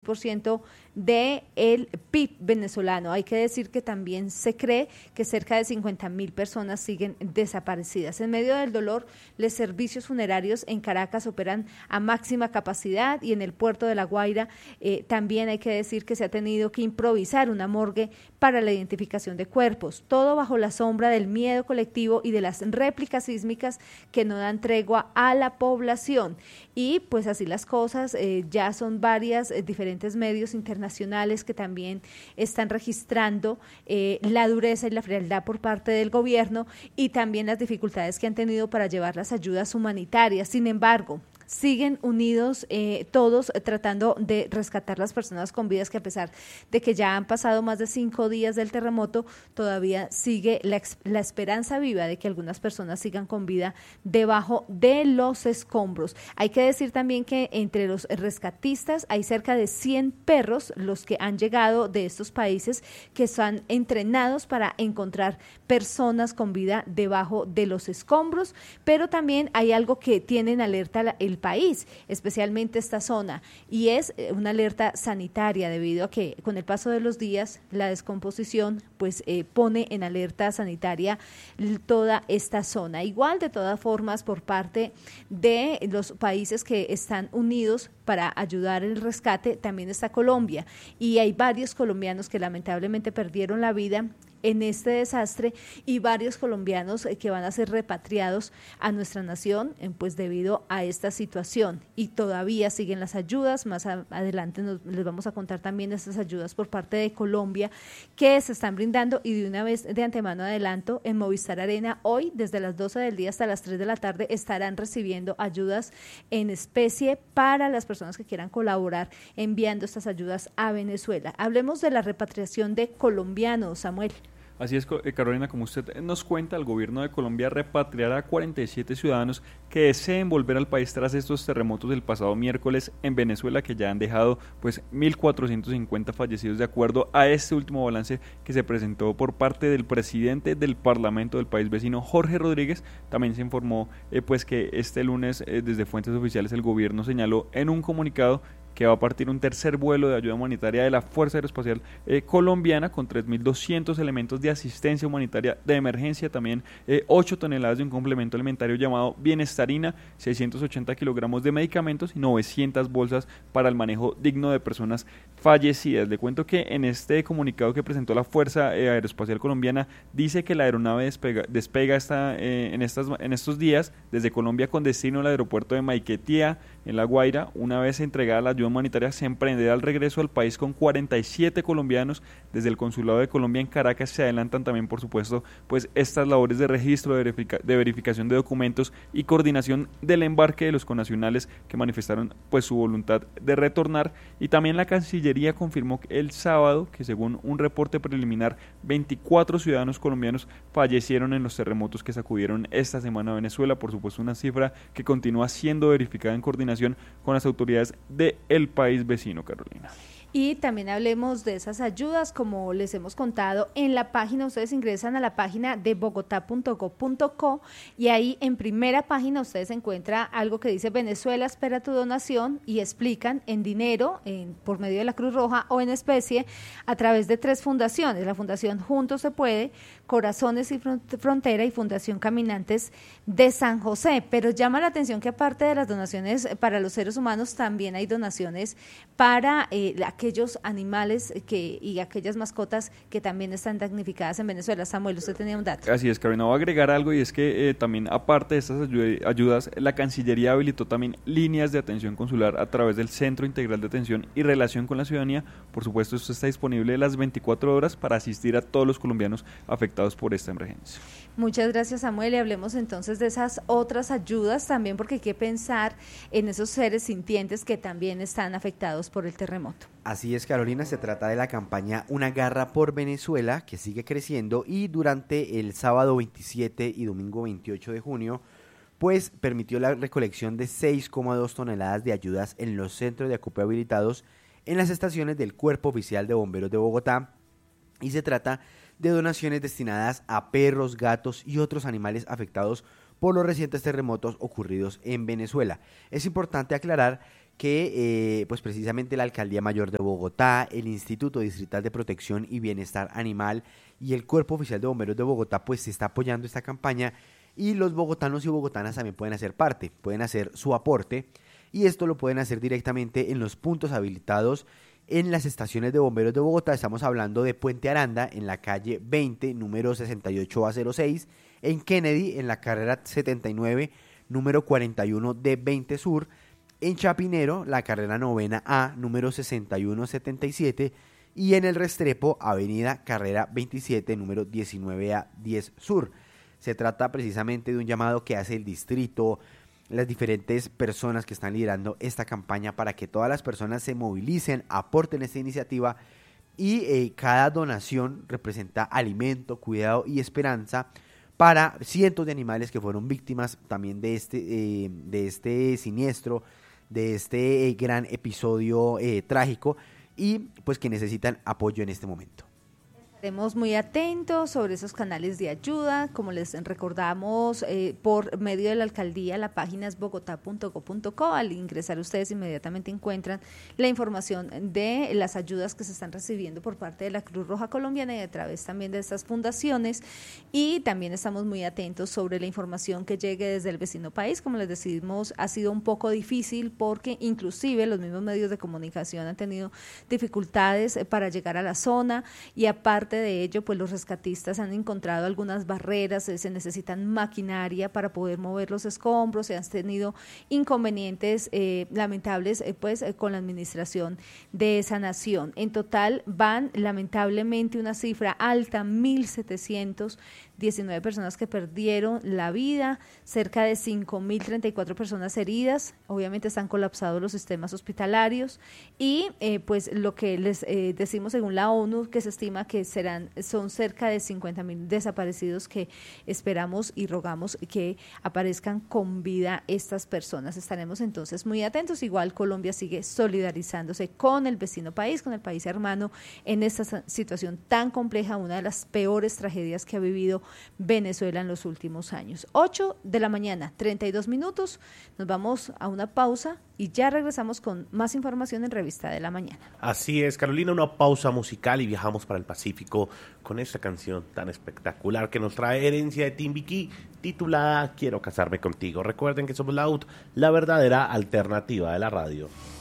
6% del PIB venezolano. Hay que decir que también se cree que cerca de 50.000 personas siguen desaparecidas. En medio del dolor, los servicios funerarios en Caracas operan a máxima capacidad y en el puerto de La Guaira también hay que decir que se ha tenido que improvisar una morgue para la identificación de cuerpos, todo bajo la sombra del miedo colectivo y de las réplicas sísmicas que no dan tregua a la población. Y pues así las cosas, ya son varias diferentes medios internacionales que también están registrando la dureza y la frialdad por parte del gobierno y también las dificultades que han tenido para llevar las ayudas humanitarias. Sin embargo, siguen unidos todos tratando de rescatar las personas con vidas, que a pesar de que ya han pasado más de 5 días del terremoto, todavía sigue la esperanza viva de que algunas personas sigan con vida debajo de los escombros. Hay que decir también que entre los rescatistas hay cerca de 100 perros los que han llegado de estos países, que están entrenados para encontrar personas con vida debajo de los escombros, pero también hay algo que tiene en alerta el país, especialmente esta zona, y es una alerta sanitaria, debido a que con el paso de los días la descomposición pues pone en alerta sanitaria toda esta zona. Igual, de todas formas, por parte de los países que están unidos para ayudar el rescate, también está Colombia, y hay varios colombianos que lamentablemente perdieron la vida en este desastre, y varios colombianos que van a ser repatriados a nuestra nación pues debido a esta situación, y todavía siguen las ayudas. Más adelante les vamos a contar también estas ayudas por parte de Colombia que se están brindando, y de una vez de antemano adelanto, en Movistar Arena hoy desde las 12 del día hasta las 3 de la tarde estarán recibiendo ayudas en especie para las personas que quieran colaborar enviando estas ayudas a Venezuela. Hablemos de la repatriación de colombianos, Samuel. Así es, Carolina, como usted nos cuenta, el gobierno de Colombia repatriará a 47 ciudadanos que deseen volver al país tras estos terremotos del pasado miércoles en Venezuela, que ya han dejado pues 1.450 fallecidos, de acuerdo a este último balance que se presentó por parte del presidente del Parlamento del país vecino, Jorge Rodríguez. También se informó pues que este lunes desde fuentes oficiales el gobierno señaló en un comunicado que va a partir un tercer vuelo de ayuda humanitaria de la Fuerza Aeroespacial colombiana con 3.200 elementos de asistencia humanitaria de emergencia, también 8 toneladas de un complemento alimentario llamado Bienestarina, 680 kilogramos de medicamentos y 900 bolsas para el manejo digno de personas fallecidas. Le cuento que en este comunicado que presentó la Fuerza Aeroespacial colombiana dice que la aeronave despega en estos días desde Colombia con destino al aeropuerto de Maiquetía, en La Guaira. Una vez entregada la ayuda humanitaria, se emprenderá el regreso al país con 47 colombianos. Desde el Consulado de Colombia en Caracas se adelantan también, por supuesto, pues estas labores de registro, de verificación de documentos y coordinación del embarque de los connacionales que manifestaron pues su voluntad de retornar. Y también la Cancillería confirmó el sábado que, según un reporte preliminar, 24 ciudadanos colombianos fallecieron en los terremotos que sacudieron esta semana a Venezuela. Por supuesto, una cifra que continúa siendo verificada en coordinación con las autoridades del país vecino, Carolina. Y también hablemos de esas ayudas, como les hemos contado en la página. Ustedes ingresan a la página de bogotá.gov.co y ahí en primera página ustedes encuentran algo que dice Venezuela espera tu donación, y explican en dinero, por medio de la Cruz Roja, o en especie a través de 3 fundaciones: la Fundación Juntos se Puede, Corazones y Frontera y Fundación Caminantes de San José. Pero llama la atención que aparte de las donaciones para los seres humanos, también hay donaciones para aquellos animales y aquellas mascotas que también están damnificadas en Venezuela. Samuel, usted tenía un dato. Así es, Carolina, voy a agregar algo, y es que también, aparte de estas ayudas, la Cancillería habilitó también líneas de atención consular a través del Centro Integral de Atención y Relación con la Ciudadanía. Por supuesto, esto está disponible las 24 horas para asistir a todos los colombianos afectados por esta emergencia. Muchas gracias, Samuel, y hablemos entonces de esas otras ayudas también, porque hay que pensar en esos seres sintientes que también están afectados por el terremoto. Así es, Carolina, se trata de la campaña Una Garra por Venezuela, que sigue creciendo, y durante el sábado 27 y domingo 28 de junio, pues permitió la recolección de 6,2 toneladas de ayudas en los centros de acopio habilitados en las estaciones del Cuerpo Oficial de Bomberos de Bogotá, y se trata de donaciones destinadas a perros, gatos y otros animales afectados por los recientes terremotos ocurridos en Venezuela. Es importante aclarar que pues precisamente la Alcaldía Mayor de Bogotá, el Instituto Distrital de Protección y Bienestar Animal y el Cuerpo Oficial de Bomberos de Bogotá pues se está apoyando esta campaña, y los bogotanos y bogotanas también pueden hacer parte, pueden hacer su aporte, y esto lo pueden hacer directamente en los puntos habilitados en las estaciones de bomberos de Bogotá. Estamos hablando de Puente Aranda, en la calle 20, número 68A06, en Kennedy, en la carrera 79, número 41 de 20 Sur, en Chapinero, la carrera 9A, número 6177, y en el Restrepo, avenida carrera 27, número 19A10 Sur. Se trata precisamente de un llamado que hace el distrito, las diferentes personas que están liderando esta campaña, para que todas las personas se movilicen, aporten esta iniciativa, y cada donación representa alimento, cuidado y esperanza para cientos de animales que fueron víctimas también de este siniestro, de este gran episodio trágico, y pues que necesitan apoyo en este momento. Estaremos muy atentos sobre esos canales de ayuda. Como les recordamos, por medio de la alcaldía, la página es bogotá.go.co. Al ingresar ustedes inmediatamente encuentran la información de las ayudas que se están recibiendo por parte de la Cruz Roja Colombiana y a través también de estas fundaciones. Y también estamos muy atentos sobre la información que llegue desde el vecino país. Como les decimos, ha sido un poco difícil porque inclusive los mismos medios de comunicación han tenido dificultades para llegar a la zona, y aparte de ello, pues los rescatistas han encontrado algunas barreras, se necesitan maquinaria para poder mover los escombros, se han tenido inconvenientes lamentables con la administración de esa nación. En total van lamentablemente una cifra alta, 1.719 personas que perdieron la vida, cerca de 5.034 personas heridas. Obviamente están colapsados los sistemas hospitalarios, y pues lo que les decimos según la ONU, que se estima que son cerca de 50.000 desaparecidos, que esperamos y rogamos que aparezcan con vida estas personas. Estaremos entonces muy atentos. Igual Colombia sigue solidarizándose con el vecino país, con el país hermano, en esta situación tan compleja, una de las peores tragedias que ha vivido Venezuela en los últimos años. 8:32 a.m. Nos vamos a una pausa y ya regresamos con más información en Revista de la Mañana. Así es, Carolina, una pausa musical y viajamos para el Pacífico con esta canción tan espectacular que nos trae Herencia de Timbiquí, titulada Quiero casarme contigo. Recuerden que somos la verdadera alternativa de la radio.